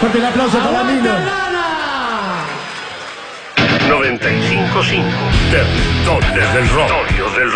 Fuerte el aplauso para Milo. 95.5 Territorios del Rock.